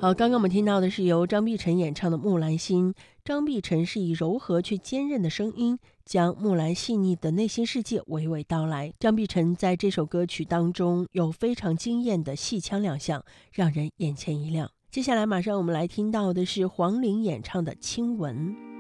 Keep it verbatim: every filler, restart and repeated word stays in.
好，刚刚我们听到的是由张碧晨演唱的《木兰心》。张碧晨是以柔和却坚韧的声音，将木兰细腻的内心世界娓娓道来。张碧晨在这首歌曲当中有非常惊艳的戏腔亮相，让人眼前一亮。接下来马上我们来听到的是黄龄演唱的《亲吻》。